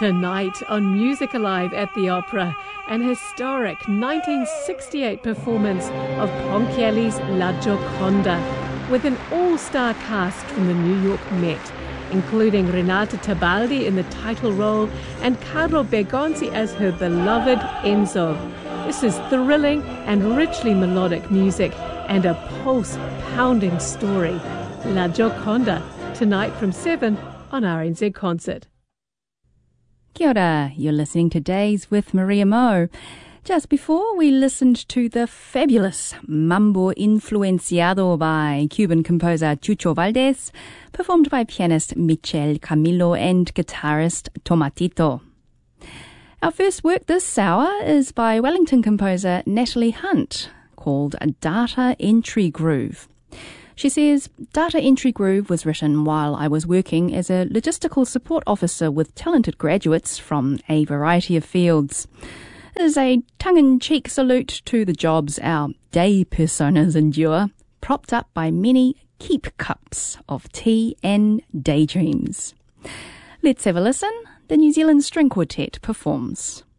Tonight on Music Alive at the Opera, an historic 1968 performance of Ponchielli's La Gioconda, with an all-star cast from the New York Met, including Renata Tebaldi in the title role and Carlo Bergonzi as her beloved Enzo. This is thrilling and richly melodic music and a pulse-pounding story. La Gioconda, tonight from 7 on RNZ Concert. Kia ora, you're listening to Days with Maria Mo. Just before, we listened to the fabulous Mambo Influenciado by Cuban composer Chucho Valdés, performed by pianist Michel Camilo and guitarist Tomatito. Our first work this hour is by Wellington composer Natalie Hunt, called Data Entry Groove. She says, Data Entry Groove was written while I was working as a logistical support officer with talented graduates from a variety of fields. It is a tongue-in-cheek salute to the jobs our day personas endure, propped up by many keep cups of tea and daydreams. Let's have a listen. The New Zealand String Quartet performs.